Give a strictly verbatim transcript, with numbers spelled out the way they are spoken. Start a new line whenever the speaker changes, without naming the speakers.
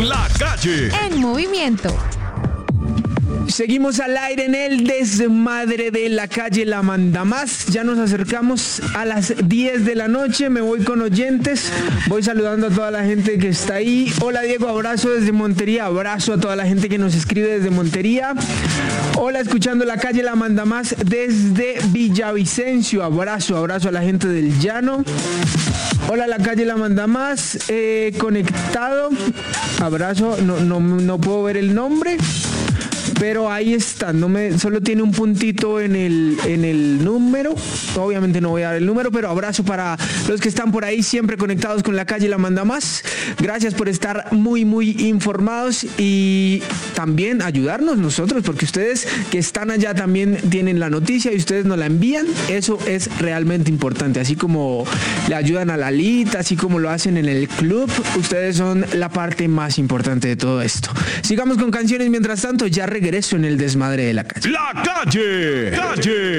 La Calle
en movimiento.
Seguimos al aire en el desmadre de La Calle La Manda Más. Ya nos acercamos a las diez de la noche. Me voy con oyentes. Voy saludando a toda la gente que está ahí. Hola Diego, abrazo desde Montería. Abrazo a toda la gente que nos escribe desde Montería. Hola, escuchando La Calle La Manda Más desde Villavicencio. Abrazo, abrazo a la gente del Llano. Hola, La Calle La Manda Más. Eh, conectado. Abrazo. No, no, no puedo ver el nombre. Pero ahí está, no me, solo tiene un puntito en el, en el número. Obviamente no voy a dar el número, pero abrazo para los que están por ahí siempre conectados con La Calle La Manda Más. Gracias por estar muy, muy informados y también ayudarnos nosotros, porque ustedes que están allá también tienen la noticia y ustedes nos la envían. Eso es realmente importante. Así como le ayudan a Lalita, así como lo hacen en el club, ustedes son la parte más importante de todo esto. Sigamos con canciones mientras tanto, ya regreso en el desmadre de La Calle.
La Calle, Calle.